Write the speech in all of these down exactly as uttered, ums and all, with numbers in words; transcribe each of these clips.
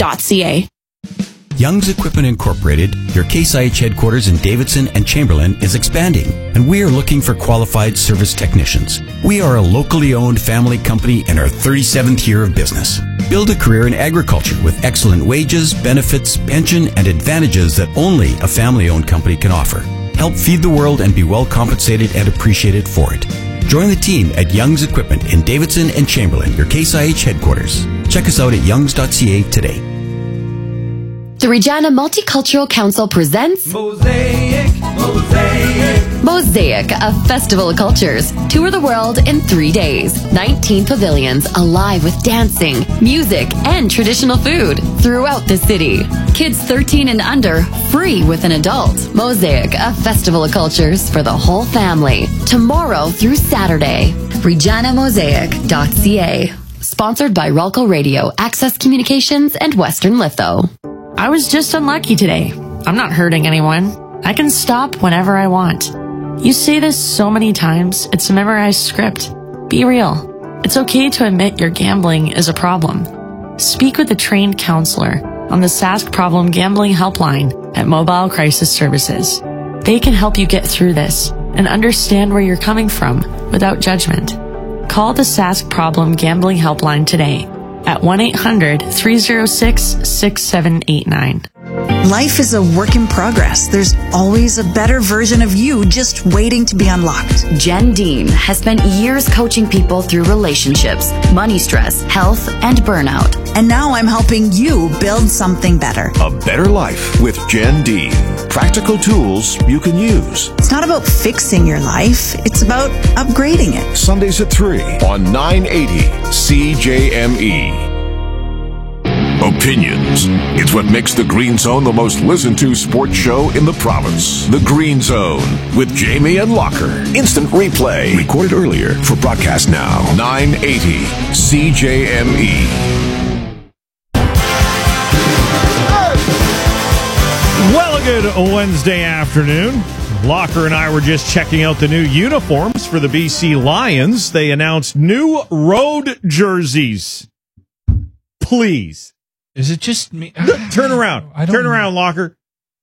dot c a. Young's Equipment Incorporated, your Case I H headquarters in Davidson and Chamberlain, is expanding, and we are looking for qualified service technicians. We are a locally owned family company in our thirty-seventh year of business. Build a career in agriculture with excellent wages, benefits, pension, and advantages that only a family-owned company can offer. Help feed the world and be well compensated and appreciated for it. Join the team at Young's Equipment in Davidson and Chamberlain, your Case I H headquarters. Check us out at youngs dot c a today. The Regina Multicultural Council presents Mosaic, Mosaic. Mosaic, a festival of cultures. Tour the world in three days. nineteen pavilions alive with dancing, music, and traditional food throughout the city. Kids thirteen and under, free with an adult. Mosaic, a festival of cultures for the whole family. Tomorrow through Saturday. regina mosaic dot c a. Sponsored by Ralco Radio, Access Communications, and Western Litho. I was just unlucky today. I'm not hurting anyone. I can stop whenever I want. You say this so many times, it's a memorized script. Be real. It's okay to admit your gambling is a problem. Speak with a trained counselor on the Sask Problem Gambling Helpline at Mobile Crisis Services. They can help you get through this and understand where you're coming from without judgment. Call the Sask Problem Gambling Helpline today at one eight hundred, three oh six, six seven eight nine. Life is a work in progress. There's always a better version of you just waiting to be unlocked. Jen Dean has spent years coaching people through relationships, money stress, health, and burnout. And now I'm helping you build something better. A better life with Jen Dean. Practical tools you can use. It's not about fixing your life. It's about upgrading it. Sundays at three on nine eighty C J M E. Opinions. It's what makes the Green Zone the most listened to sports show in the province. The Green Zone with Jamie and Locker. Instant replay. Recorded earlier for broadcast now. nine eighty C J M E. Well, a good Wednesday afternoon. Locker and I were just checking out the new uniforms for the B C Lions. They announced new road jerseys. Please. Is it just me? Turn around. I don't Turn around, Locker.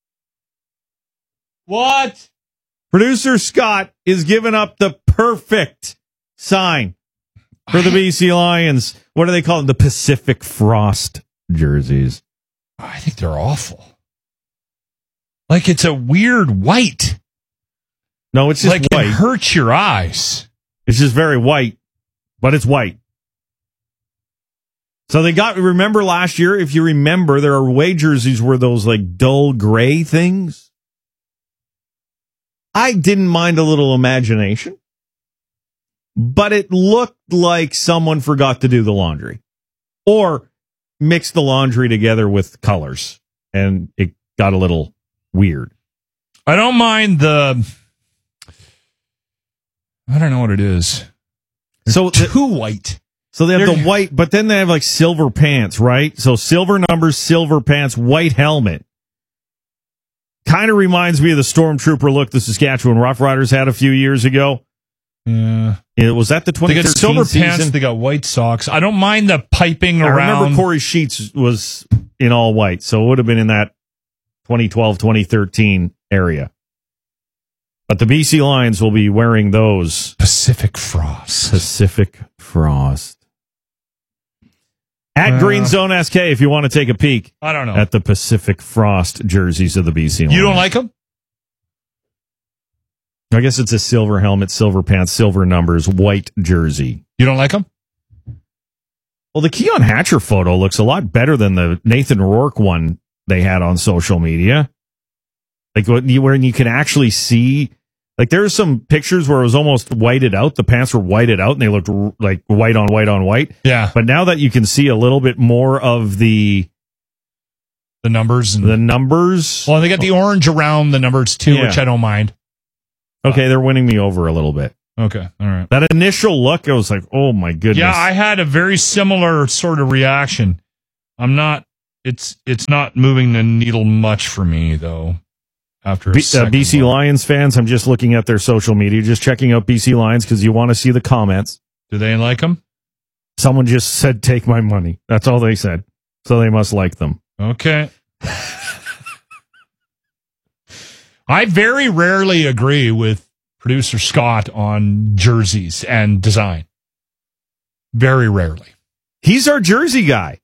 What? Producer Scott is giving up the perfect sign for the B C Lions. What do they call it? The Pacific Frost jerseys. I think they're awful. Like it's a weird white. No, it's just like white. It hurts your eyes. It's just very white, but it's white. So they got, remember last year, if you remember, there are away jerseys were those like dull gray things. I didn't mind a little imagination, but it looked like someone forgot to do the laundry or mixed the laundry together with colors, and it got a little weird. I don't mind the, I don't know what it is. They're so too the, white. So they have They're, the white, but then they have like silver pants, right? So silver numbers, silver pants, white helmet. Kind of reminds me of the Stormtrooper look the Saskatchewan Roughriders had a few years ago. Yeah. It was that the twenty thirteen They got silver season? pants, they got white socks. I don't mind the piping I around. remember Corey Sheets was in all white, so it would have been in that twenty twelve, twenty thirteen area. But the B C Lions will be wearing those. Pacific Frost. Pacific Frost. At Uh, Green Zone S K, if you want to take a peek. I don't know. At the Pacific Frost jerseys of the B C Lions. You don't like them? I guess it's a silver helmet, silver pants, silver numbers, white jersey. You don't like them? Well, the Keon Hatcher photo looks a lot better than the Nathan Rourke one they had on social media. Like when you, where you can actually see, like there's some pictures where it was almost whited out. The pants were whited out and they looked r- like white on white on white. Yeah. But now that you can see a little bit more of the The numbers. And, the numbers. well, they got the orange around the numbers too, Yeah. which I don't mind. Okay, they're winning me over a little bit. Okay, all right. That initial look, I was like, oh my goodness. Yeah, I had a very similar sort of reaction. I'm not, it's it's not moving the needle much for me, though. After a B- uh, second B C look. Lions fans, I'm just looking at their social media, just checking out B C Lions because you want to see the comments. Do they like them? Someone just said, take my money. That's all they said. So they must like them. Okay. I very rarely agree with producer Scott on jerseys and design. Very rarely. He's our jersey guy.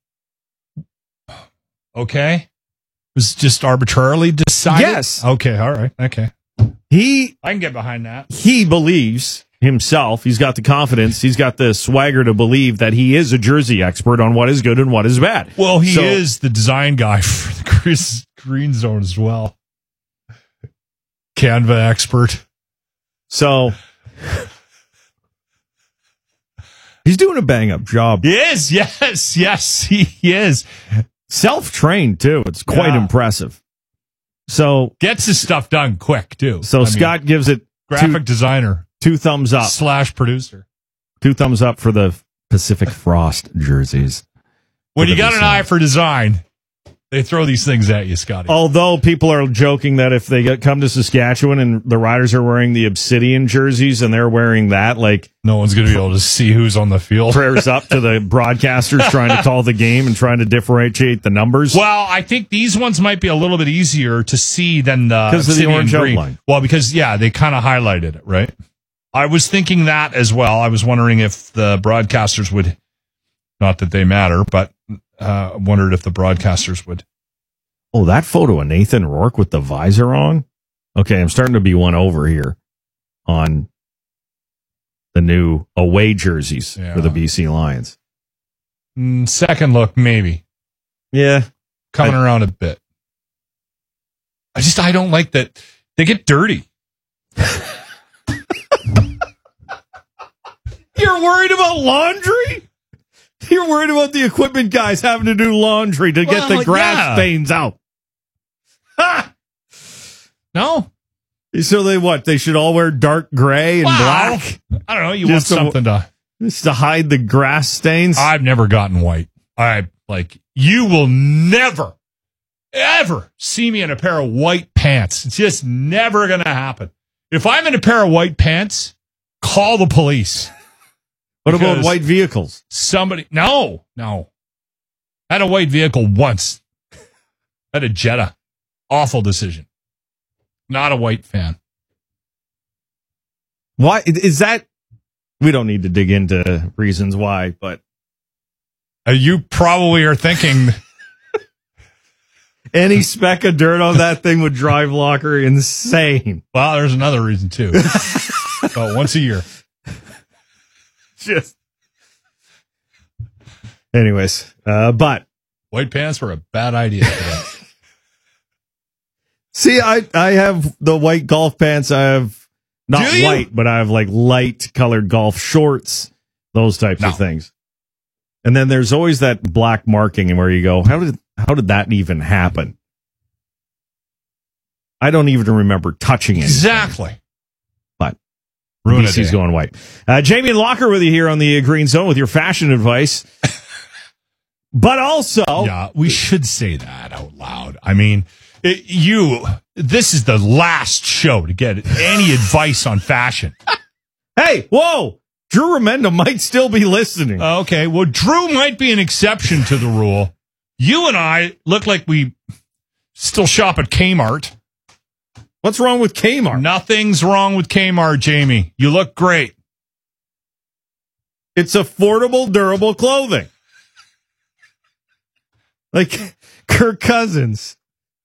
Okay. It was just arbitrarily decided? Yes. Okay, all right. Okay. He I can get behind that. he believes himself, he's got the confidence, he's got the swagger to believe that he is a jersey expert on what is good and what is bad. Well, he So- is the design guy for the green, green zone as well. Canva expert. So he's doing a bang up job. He is, yes, yes, he is. Self-trained too. It's quite Yeah. impressive. So Gets his stuff done quick, too. so I mean, Scott gives it graphic two, designer two thumbs up. slash producer. Two thumbs up for the Pacific Frost jerseys. When For you the got an design. eye for design, they throw these things at you, Scotty. Although people are joking that if they get, come to Saskatchewan and the Riders are wearing the Obsidian jerseys and they're wearing that, like No one's going to be able to see who's on the field. prayers up to the broadcasters trying to call the game and trying to differentiate the numbers. Well, I think these ones might be a little bit easier to see than the 'Cause of the Obsidian orange green. outline. Well, because yeah, they kind of highlighted it, right? I was thinking that as well. I was wondering if the broadcasters would, not that they matter, but uh, wondered if the broadcasters would. Oh, that photo of Nathan Rourke with the visor on. Okay, I'm starting to be won over here on the new away jerseys Yeah. for the B C Lions. Mm, second look, maybe Yeah. coming I- around a bit. I just I don't like that they get dirty. You're worried about laundry? You're worried about the equipment guys having to do laundry to get Well, the grass yeah. stains out. Ha! No, So they what? They should all wear dark gray and Wow. black I don't know. You Just want to- something to. just to hide the grass stains. I've never gotten white. I like you will never, ever see me in a pair of white pants. It's just never going to happen. If I'm in a pair of white pants, call the police. What about because white vehicles? Somebody, no, no. I had a white vehicle once. I had a Jetta. Awful decision. Not a white fan. Why is that? We don't need to dig into reasons why, but Uh, you probably are thinking, any speck of dirt on that thing would drive Locker insane. well, there's another reason too. Oh, once a year. Just, anyways, uh, but White pants were a bad idea today. see, I I have the white golf pants. I have not Do you? white, but I have like light colored golf shorts, those types No. of things. And then there's always that black marking, and where you go, how did how did that even happen? I don't even remember touching it. Exactly. But Ruin a B C's day. going white. Uh, Jamie and Locker with you here on the Green Zone with your fashion advice. But also, Yeah, we should say that out loud. I mean, it, you, this is the last show to get any advice on fashion. hey, whoa, Drew Remenda might still be listening. Okay, well, Drew might be an exception to the rule. You and I look like we still shop at Kmart. What's wrong with Kmart? Nothing's wrong with Kmart, Jamie. You look great. It's affordable, durable clothing. Like Kirk Cousins,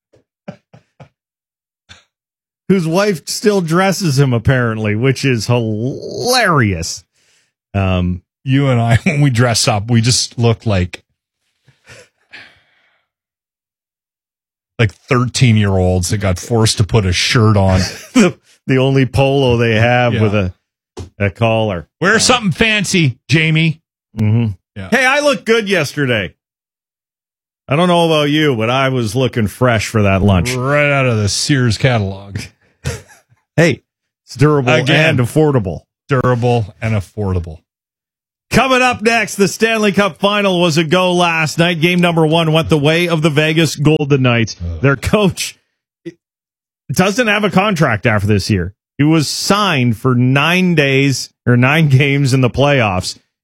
whose wife still dresses him, apparently, which is hilarious. Um, You and I, when we dress up, we just look like like thirteen-year-olds that got forced to put a shirt on. the, the only polo they have Yeah. with a, a collar. Wear something fancy, Jamie. Mm-hmm. Yeah. Hey, I looked good yesterday. I don't know about you, but I was looking fresh for that lunch. Right out of the Sears catalog. Hey, it's durable Again. and affordable. Durable and affordable. Coming up next, the Stanley Cup Final was a go last night. Game number one went the way of the Vegas Golden Knights. Their coach doesn't have a contract after this year. He was signed for nine days or nine games in the playoffs,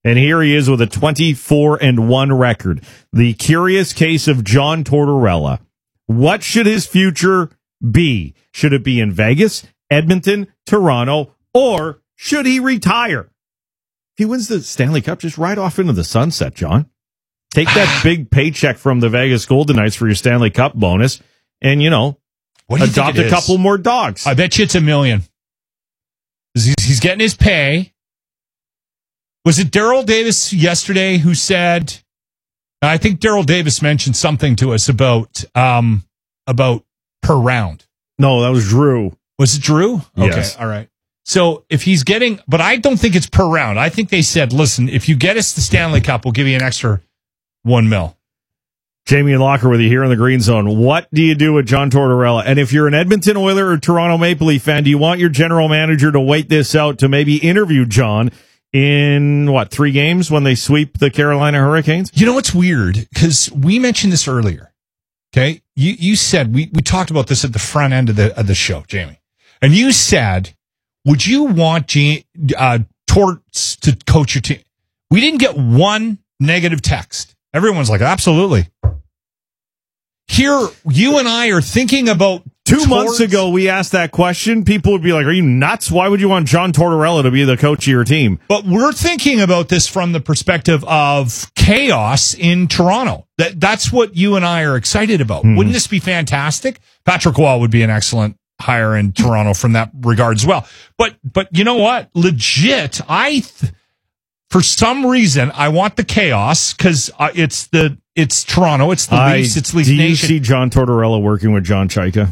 And here he is with a twenty-four and one record. The curious case of John Tortorella. What should his future be? Should it be in Vegas, Edmonton, Toronto, or should he retire? If he wins the Stanley Cup, just ride off into the sunset, John. Take that big paycheck from the Vegas Golden Knights for your Stanley Cup bonus and, you know, what do you adopt think it a is? couple more dogs. I bet you it's a million. He's, he's getting his pay. Was it Daryl Davis yesterday who said, I think Daryl Davis mentioned something to us about um, about per round. No, that was Drew. Was it Drew? Yes. Okay, all right. So if he's getting, but I don't think it's per round. I think they said, listen, if you get us the Stanley Cup, we'll give you an extra one mil. Jamie and Locker with you here in the Green Zone. What do you do with John Tortorella? And if you're an Edmonton Oiler or Toronto Maple Leaf fan, do you want your general manager to wait this out to maybe interview John in, what, three games when they sweep the Carolina Hurricanes? You know what's weird? Because we mentioned this earlier. Okay? You you said, we, we talked about this at the front end of the of the show, Jamie. And you said, would you want G, uh, Torts to coach your team? We didn't get one negative text. Everyone's like, absolutely. Here, you and I are thinking about Two Torts. months ago, we asked that question. People would be like, are you nuts? Why would you want John Tortorella to be the coach of your team? But we're thinking about this from the perspective of chaos in Toronto. That That's what you and I are excited about. Mm. Wouldn't this be fantastic? Patrick Wall would be an excellent hire in Toronto from that regard as well. But, but you know what? Legit, I... Th- For some reason, I want the chaos because uh, it's the it's Toronto, it's the I, Leafs, it's Leaf do Nation. You see John Tortorella working with John Chaika?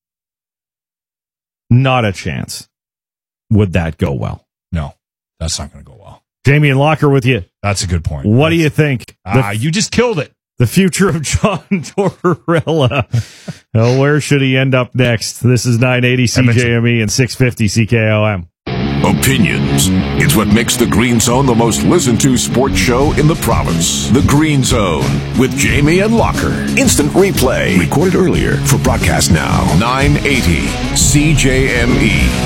Not a chance. Would that go well? No, that's not going to go well. Jamie and Locker with you. That's a good point. What that's, do you think? Ah, uh, you just killed it. The future of John Tortorella. Oh, where should he end up next? This is nine eighty C J M E and six fifty C K O M. Opinions. It's what makes the Green Zone the most listened to sports show in the province. The Green Zone with Jamie and Locker. Instant replay. Recorded earlier for broadcast now. nine eighty C J M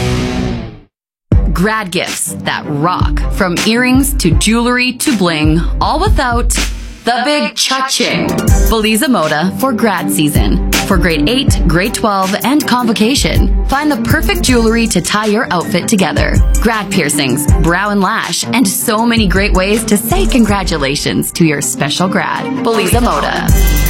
E. Grad gifts that rock. From earrings to jewelry to bling. All without the big cha-ching. Belize Moda for grad season. For grade eight, grade twelve, and convocation. Find the perfect jewelry to tie your outfit together. Grad piercings, brow and lash, and so many great ways to say congratulations to your special grad. Belize Moda.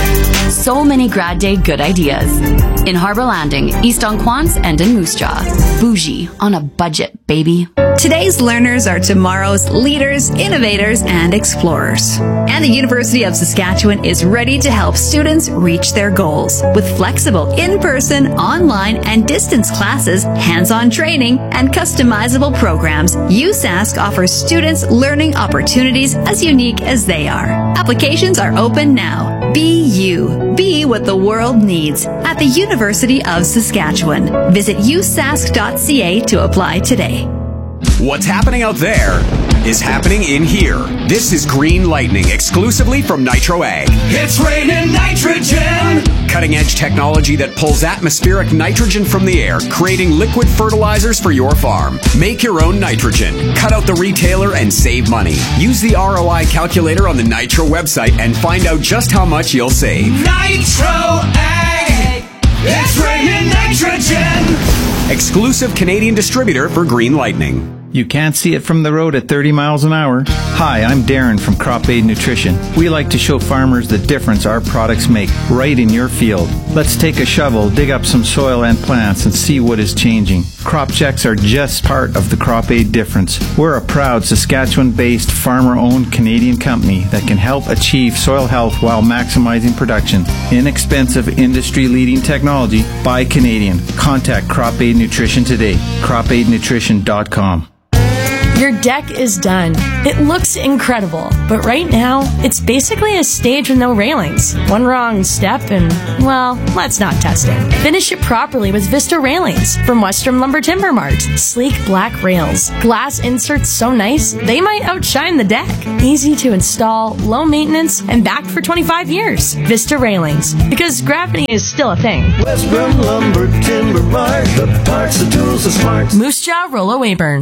So many grad day good ideas. In Harbor Landing, East on Quants, and in Moose Jaw. Bougie on a budget, baby. Today's learners are tomorrow's leaders, innovators, and explorers. And the University of Saskatchewan is ready to help students reach their goals. With flexible in-person, online, and distance classes, hands-on training, and customizable programs, U S A S C offers students learning opportunities as unique as they are. Applications are open now. Be you. Be what the world needs at the University of Saskatchewan. Visit u s a s c dot c a to apply today. What's happening out there is happening in here. This is Green Lightning, exclusively from Nitro Ag. It's raining nitrogen! Cutting edge technology that pulls atmospheric nitrogen from the air, creating liquid fertilizers for your farm. Make your own nitrogen. Cut out the retailer and save money. Use the R O I calculator on the Nitro website and find out just how much you'll save. Nitro Ag! It's raining nitrogen! Exclusive Canadian distributor for Green Lightning. You can't see it from the road at thirty miles an hour. Hi, I'm Darren from Crop Aid Nutrition. We like to show farmers the difference our products make right in your field. Let's take a shovel, dig up some soil and plants, and see what is changing. Crop checks are just part of the Crop Aid difference. We're a proud Saskatchewan-based, farmer-owned Canadian company that can help achieve soil health while maximizing production. Inexpensive, industry-leading technology by Canadian. Contact Crop Aid Nutrition today. crop aid nutrition dot com. Your deck is done. It looks incredible, but right now, it's basically a stage with no railings. One wrong step and, well, let's not test it. Finish it properly with Vista Railings from Western Lumber Timber Mart. Sleek black rails. Glass inserts so nice, they might outshine the deck. Easy to install, low maintenance, and backed for twenty-five years. Vista Railings, because gravity is still a thing. Western Lumber Timber Mart, the parts, the tools, the smarts. Moose Jaw, Rollo Weyburn.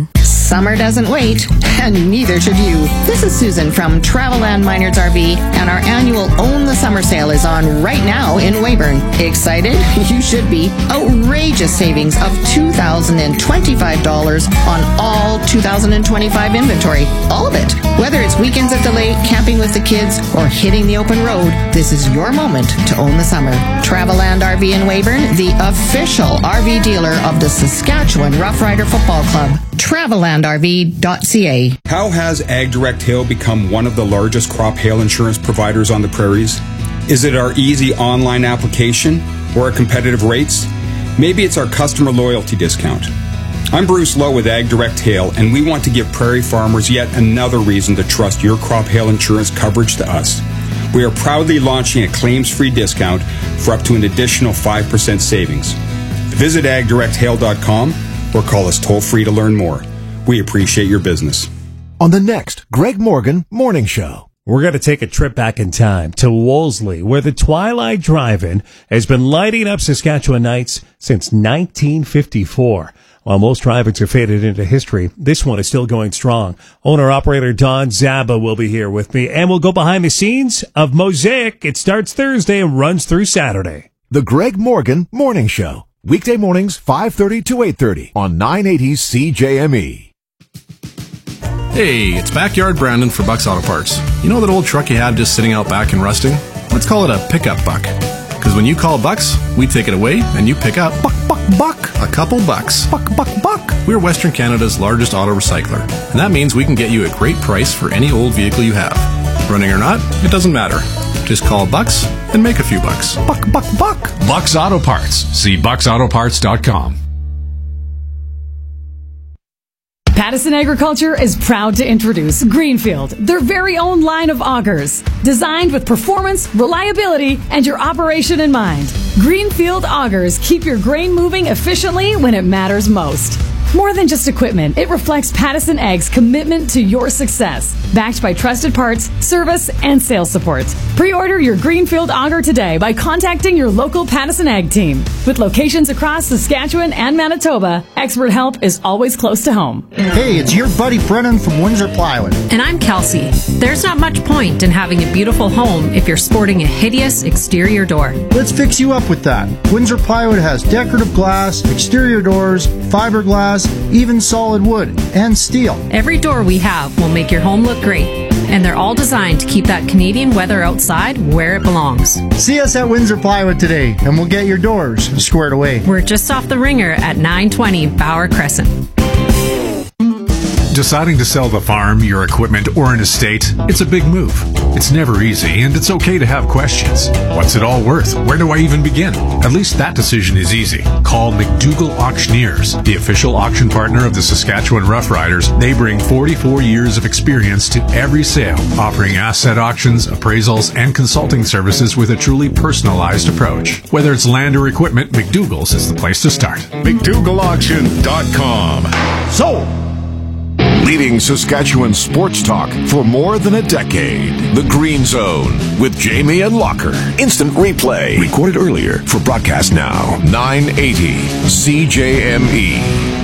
Summer doesn't wait, and neither should you. This is Susan from Travelland Minards R V, and our annual Own the Summer sale is on right now in Weyburn. Excited? You should be. Outrageous savings of two thousand twenty-five dollars on all two thousand twenty-five inventory. All of it. Whether it's weekends at the lake, camping with the kids, or hitting the open road, this is your moment to own the summer. Travelland R V in Weyburn, the official R V dealer of the Saskatchewan Rough Rider Football Club. travelland R V dot C A. How has AgDirect Hail become one of the largest crop hail insurance providers on the prairies? Is it our easy online application or our competitive rates? Maybe it's our customer loyalty discount. I'm Bruce Lowe with AgDirect Hail, and we want to give prairie farmers yet another reason to trust your crop hail insurance coverage to us. We are proudly launching a claims-free discount for up to an additional five percent savings. Visit ag direct hail dot com or call us toll-free to learn more. We appreciate your business. On the next Greg Morgan Morning Show. We're going to take a trip back in time to Wolseley, where the Twilight Drive-In has been lighting up Saskatchewan nights since nineteen fifty-four. While most drive-ins are faded into history, this one is still going strong. Owner-operator Don Zaba will be here with me, and we'll go behind the scenes of Mosaic. It starts Thursday and runs through Saturday. The Greg Morgan Morning Show. Weekday mornings, five thirty to eight thirty on nine eighty C J M E. Hey, it's Backyard Brandon for Buck's Auto Parts. You know that old truck you had just sitting out back and rusting? Let's call it a pickup buck. Because when you call Bucks, we take it away and you pick up buck, buck, buck, a couple bucks. Buck, buck, buck. We're Western Canada's largest auto recycler. And that means we can get you a great price for any old vehicle you have. Running or not, it doesn't matter. Just call Bucks and make a few bucks. Buck, buck, buck. Bucks Auto Parts. See bucks auto parts dot com. Pattison Agriculture is proud to introduce Greenfield, their very own line of augers, designed with performance, reliability, and your operation in mind. Greenfield augers keep your grain moving efficiently when it matters most. More than just equipment, it reflects Pattison Ag's commitment to your success, backed by trusted parts, service, and sales support. Pre-order your Greenfield auger today by contacting your local Pattison Ag team. With locations across Saskatchewan and Manitoba, expert help is always close to home. Hey, it's your buddy Brennan from Windsor Plywood. And I'm Kelsey. There's not much point in having a beautiful home if you're sporting a hideous exterior door. Let's fix you up with that. Windsor Plywood has decorative glass, exterior doors, fiberglass, even solid wood, and steel. Every door we have will make your home look great, and they're all designed to keep that Canadian weather outside where it belongs. See us at Windsor Plywood today, and we'll get your doors squared away. We're just off the ringer at nine twenty Bauer Crescent. Deciding to sell the farm, your equipment, or an estate, it's a big move. It's never easy, and it's okay to have questions. What's it all worth? Where do I even begin? At least that decision is easy. Call McDougall Auctioneers, the official auction partner of the Saskatchewan Rough Riders. They bring forty-four years of experience to every sale, offering asset auctions, appraisals, and consulting services with a truly personalized approach. Whether it's land or equipment, McDougall's is the place to start. McDougall Auction dot com. So, leading Saskatchewan sports talk for more than a decade. The Green Zone with Jamie and Locker. Instant replay. Recorded earlier for broadcast now. nine eighty C J M E.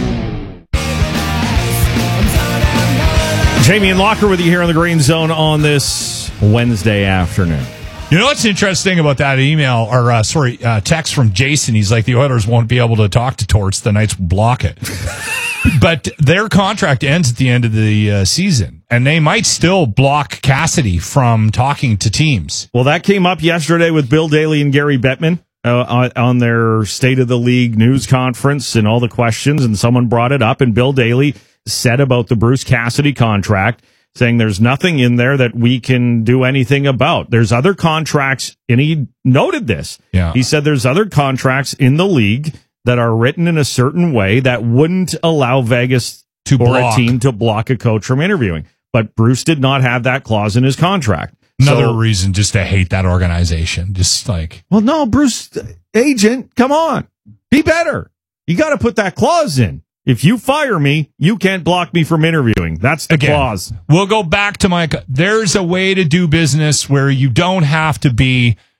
Jamie and Locker with you here on the Green Zone on this Wednesday afternoon. You know what's interesting about that email, or uh, sorry, uh, text from Jason? He's like, the Oilers won't be able to talk to Torts. The Knights will block it. But their contract ends at the end of the uh, season, and they might still block Cassidy from talking to teams. Well, that came up yesterday with Bill Daly and Gary Bettman uh, on their State of the League news conference and all the questions, and someone brought it up, and Bill Daly said about the Bruce Cassidy contract, saying there's nothing in there that we can do anything about. There's other contracts, and he noted this. Yeah. He said there's other contracts in the league that are written in a certain way that wouldn't allow Vegas to or block. a team to block a coach from interviewing. But Bruce did not have that clause in his contract. Another So- reason just to hate that organization. Just like, Well, no, Bruce, agent, come on. Be better. You got to put that clause in. If you fire me, you can't block me from interviewing. That's the again, clause. we'll go back to my, there's a way to do business where you don't have to be